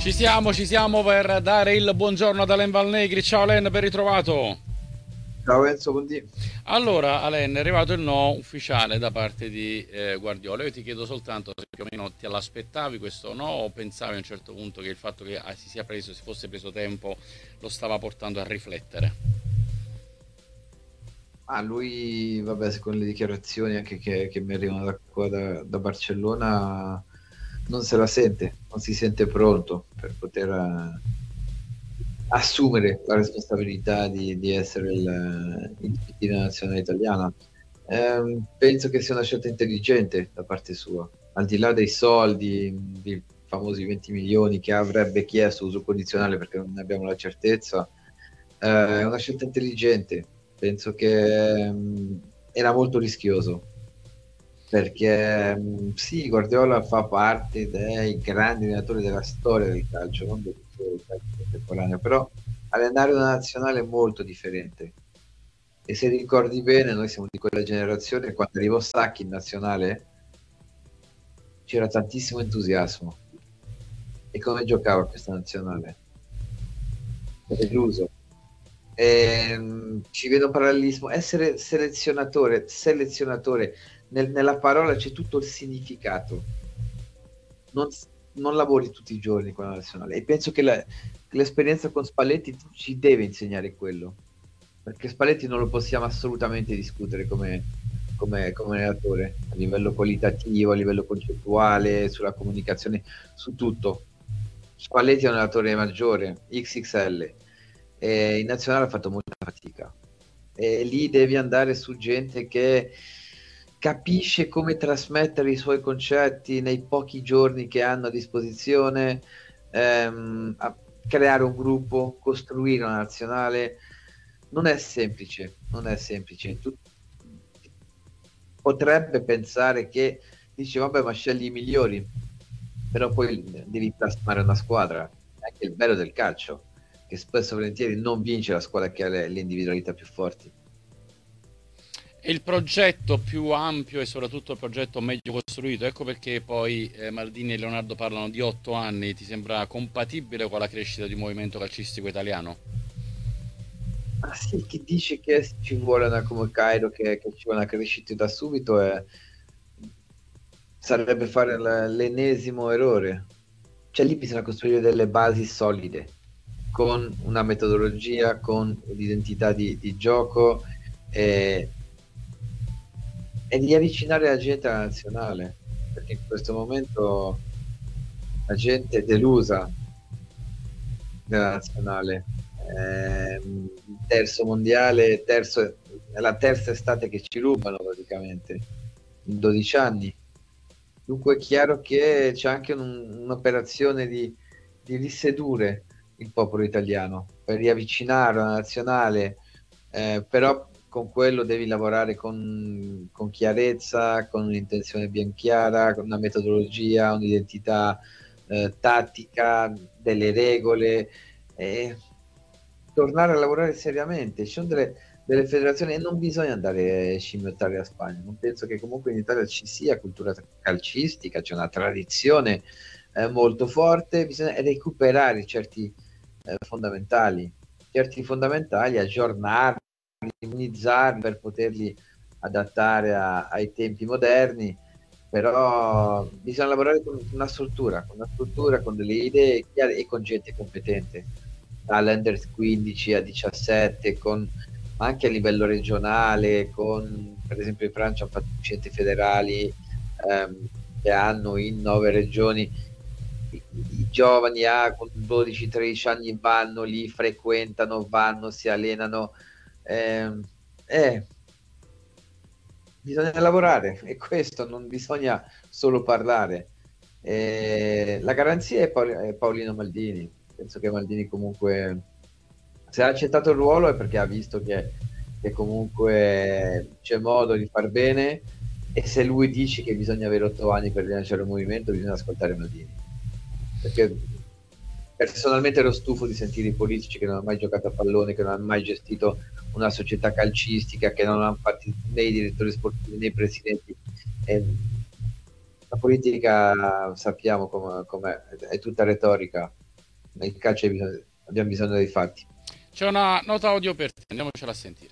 Ci siamo per dare il buongiorno ad Alain Valnegri. Ciao Alain, ben ritrovato. Ciao Enzo, buondì. Allora, Alain, è arrivato il no ufficiale da parte di Guardiola. Io ti chiedo soltanto se più o meno te l'aspettavi questo no o pensavi a un certo punto che il fatto che si fosse preso tempo lo stava portando a riflettere. Lui, vabbè, secondo le dichiarazioni anche che mi arrivano da qua da Barcellona, non se la sente, non si sente pronto per poter assumere la responsabilità di essere il PT nazionale italiana. Penso che sia una scelta intelligente da parte sua, al di là dei soldi, dei famosi 20 milioni che avrebbe chiesto uso condizionale perché non ne abbiamo la certezza. È una scelta intelligente. Penso che era molto rischioso perché sì, Guardiola fa parte dei grandi allenatori della storia del calcio, non del calcio contemporaneo, però allenare una nazionale è molto differente. E se ricordi bene, noi siamo di quella generazione, quando arrivò Sacchi in nazionale c'era tantissimo entusiasmo. E come giocava questa nazionale? Deluso. Ci vedo un parallelismo. Essere selezionatore nella parola c'è tutto il significato. Non, non lavori tutti i giorni con la nazionale. E penso che l'esperienza con Spalletti ci deve insegnare quello. Perché Spalletti non lo possiamo assolutamente discutere come allenatore, a livello qualitativo, a livello concettuale, sulla comunicazione, su tutto. Spalletti è un allenatore maggiore, XXL, e in nazionale ha fatto molta fatica. E lì devi andare su gente che capisce come trasmettere i suoi concetti nei pochi giorni che hanno a disposizione, a creare un gruppo, costruire una nazionale. Non è semplice, non è semplice. Tu potrebbe pensare che dici, vabbè, ma scegli i migliori, però poi devi plasmare una squadra. È anche il bello del calcio, che spesso e volentieri non vince la squadra che ha le individualità più forti. È il progetto più ampio e soprattutto il progetto meglio costruito. Ecco perché poi Maldini e Leonardo parlano di 8 anni. Ti sembra compatibile con la crescita di un movimento calcistico italiano? Ma sì, chi dice che ci vuole una come Cairo, che ci vuole una crescita da subito, sarebbe fare l'ennesimo errore. Cioè lì bisogna costruire delle basi solide, con una metodologia, con un'identità di gioco e, e di avvicinare la gente alla nazionale, perché in questo momento la gente è delusa della nazionale. Il terzo mondiale, è la terza estate che ci rubano praticamente, in 12 anni. Dunque è chiaro che c'è anche un'operazione di risedurre il popolo italiano per riavvicinare la nazionale, però con quello devi lavorare con chiarezza, con un'intenzione ben chiara, con una metodologia, un'identità tattica, delle regole, e tornare a lavorare seriamente. Ci sono delle federazioni e non bisogna andare a scimmiottare la Spagna. Non penso che comunque in Italia ci sia cultura calcistica, c'è una tradizione molto forte, bisogna recuperare certi fondamentali, aggiornarli, immunizzarli per poterli adattare ai tempi moderni, però bisogna lavorare con una struttura, con delle idee chiare e con gente competente, dall'Under 15 a 17, ma anche a livello regionale, per esempio in Francia hanno fatto i centri federali che hanno in 9 regioni i giovani con 12-13 anni vanno lì, frequentano, vanno, si allenano. Eh, eh, Bisogna lavorare e questo non bisogna solo parlare. La garanzia è Paolino Maldini. Penso che Maldini comunque, se ha accettato il ruolo è perché ha visto che comunque c'è modo di far bene e se lui dice che bisogna avere 8 anni per rilanciare un movimento, bisogna ascoltare Maldini. Perché personalmente ero stufo di sentire i politici che non hanno mai giocato a pallone, che non hanno mai gestito una società calcistica, che non hanno fatto né i direttori sportivi né i presidenti. E la politica sappiamo com'è, è tutta retorica. nel calcio abbiamo bisogno dei fatti. C'è una nota audio per te, andiamocela a sentire.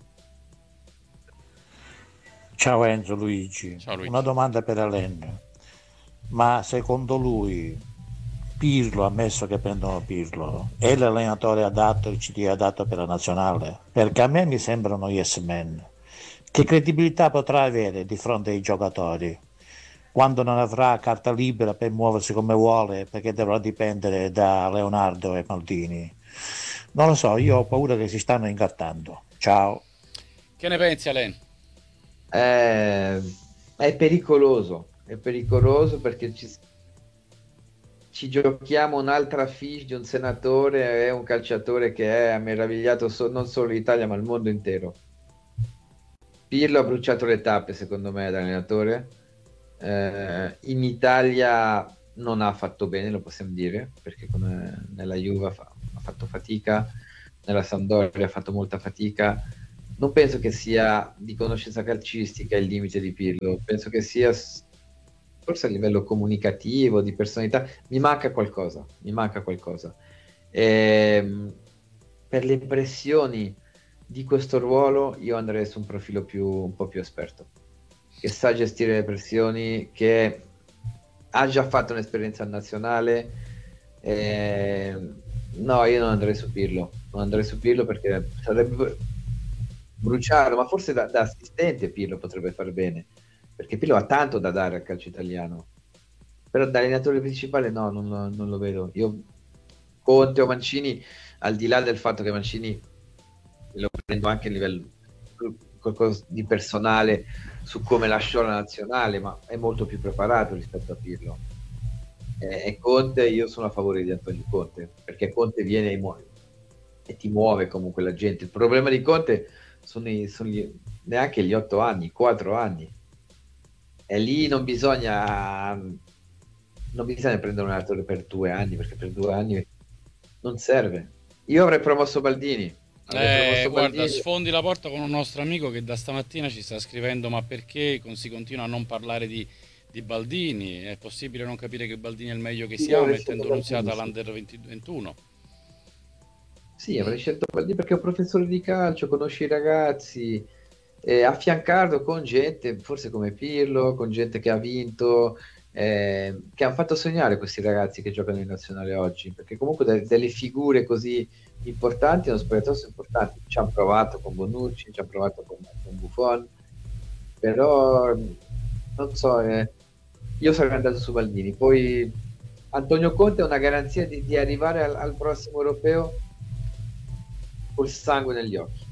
Ciao Enzo, Luigi, Ciao una Luigi. domanda per Alain, ma secondo lui Pirlo, ammesso che prendono Pirlo, è l'allenatore adatto, il CT adatto per la nazionale? Perché a me mi sembrano yes men. Che credibilità potrà avere di fronte ai giocatori quando non avrà carta libera per muoversi come vuole perché dovrà dipendere da Leonardo e Maldini? Non lo so, io ho paura che si stanno incartando. Ciao. Che ne pensi, Alain? Eh, è pericoloso perché ci giochiamo un'altra fiche di un senatore e un calciatore che ha meravigliato non solo l'Italia ma il mondo intero. Pirlo ha bruciato le tappe, secondo me, da allenatore. In Italia non ha fatto bene, lo possiamo dire, perché nella Juve ha fatto fatica, nella Sampdoria ha fatto molta fatica. Non penso che sia di conoscenza calcistica il limite di Pirlo, penso che sia forse a livello comunicativo, di personalità. Mi manca qualcosa, mi manca qualcosa. Ehm, per le impressioni di questo ruolo io andrei su un profilo un po' più esperto, che sa gestire le pressioni, che ha già fatto un'esperienza nazionale. No, io non andrei su Pirlo, non andrei su Pirlo perché sarebbe bruciare, ma forse da assistente Pirlo potrebbe far bene, perché Pirlo ha tanto da dare al calcio italiano, però da allenatore principale no, non lo vedo. Io Conte o Mancini, al di là del fatto che Mancini lo prendo anche a livello qualcosa di personale su come lasciò la nazionale, ma è molto più preparato rispetto a Pirlo. E Conte, io sono a favore di Antonio Conte, perché Conte viene e ti muove comunque la gente. Il problema di Conte neanche gli 8 anni, 4 anni. E lì non bisogna prendere un allenatore per 2 anni, perché per 2 anni non serve. Io avrei promosso Baldini. Guarda, sfondi la porta con un nostro amico che da stamattina ci sta scrivendo: ma perché si continua a non parlare di Baldini? È possibile non capire che Baldini è il meglio che Io sia, avrei mettendo scelto Nunziata Baldini, sì. all'Under 21? Sì, avrei scelto Baldini perché è un professore di calcio, conosce i ragazzi, affiancarlo con gente, forse come Pirlo, con gente che ha vinto, che hanno fatto sognare questi ragazzi che giocano in nazionale oggi, perché comunque delle figure così importanti, uno spogliatoio importanti, ci hanno provato con Bonucci, ci hanno provato con Buffon, però non so, io sarei andato su Baldini. Poi Antonio Conte è una garanzia di arrivare al prossimo europeo col sangue negli occhi.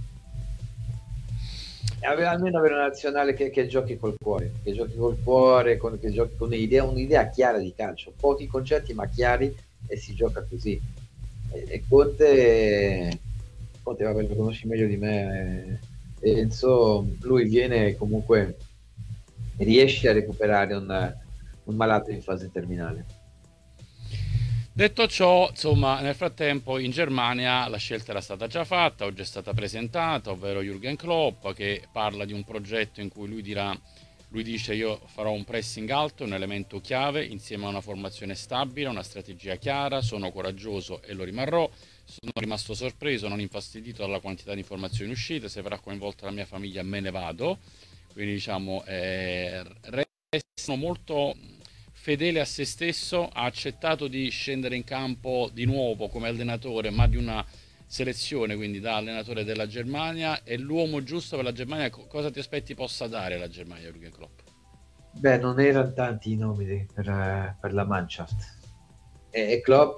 E almeno avere una nazionale che giochi col cuore, che giochi col cuore, che giochi con un'idea chiara di calcio, pochi concetti ma chiari, e si gioca così. E Conte, vabbè, lo conosci meglio di me, Enzo, lui viene e comunque riesce a recuperare un malato in fase terminale. Detto ciò, insomma, nel frattempo in Germania la scelta era stata già fatta, oggi è stata presentata, ovvero Jürgen Klopp, che parla di un progetto in cui lui dice: io farò un pressing alto, un elemento chiave, insieme a una formazione stabile, una strategia chiara, sono coraggioso e lo rimarrò, sono rimasto sorpreso, non infastidito dalla quantità di informazioni uscite, se verrà coinvolta la mia famiglia me ne vado. Quindi diciamo, restano molto fedele a se stesso, ha accettato di scendere in campo di nuovo come allenatore, ma di una selezione, quindi da allenatore della Germania. È l'uomo giusto per la Germania. Cosa ti aspetti possa dare la Germania, Jürgen Klopp? Beh, non erano tanti i nomi per la Mannschaft. E Klopp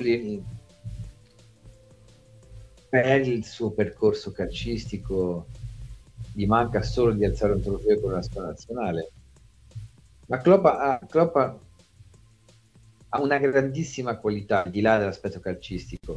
per il suo percorso calcistico gli manca solo di alzare un trofeo con la squadra nazionale. Ma Klopp ha una grandissima qualità, al di là dell'aspetto calcistico,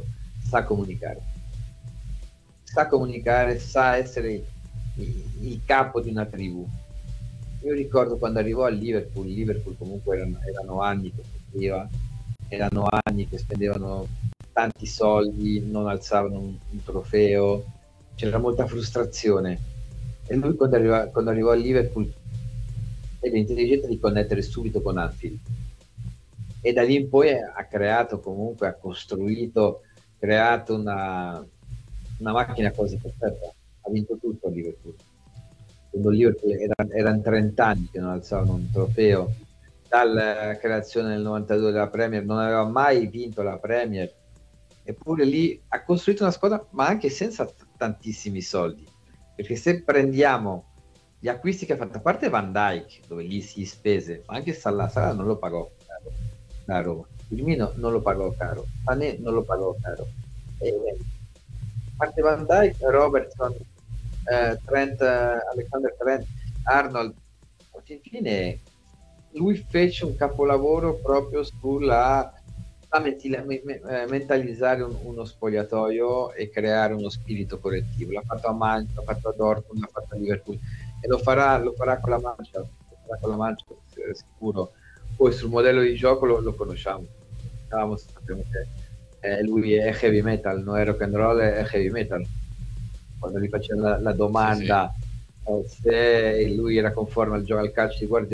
sa comunicare, sa essere il capo di una tribù. Io ricordo quando arrivò al Liverpool, comunque erano anni che soffriva, erano anni che spendevano tanti soldi, non alzavano un trofeo, c'era molta frustrazione. E lui quando arrivò al Liverpool ebbe l'intelligenza di connettere subito con Anfield. e da lì in poi ha creato comunque, ha costruito, creato una macchina quasi perfetta, ha vinto tutto a Liverpool. Quando Liverpool erano 30 anni che non alzavano un trofeo, dalla creazione nel 92 della Premier, non aveva mai vinto la Premier, eppure lì ha costruito una squadra, ma anche senza tantissimi soldi, perché se prendiamo gli acquisti che ha fatto, a parte Van Dijk, dove lì si spese, ma anche Salah non lo pagò caro, Firmino non lo pagò caro, Sané non lo pagò caro, a parte Van Dijk, Robertson, Trent, Alexander Trent, Arnold, infine lui fece un capolavoro proprio sulla mentalizzare uno spogliatoio e creare uno spirito collettivo. L'ha fatto a Manchester, l'ha fatto a Dortmund, l'ha fatto a Liverpool e lo farà con la Manchester, sicuro. Poi sul modello di gioco lo conosciamo, sappiamo che lui è heavy metal, non è rock and roll, è heavy metal. Quando gli faceva la domanda, Sì, sì. se lui era conforme al gioco al calcio di Guardiola,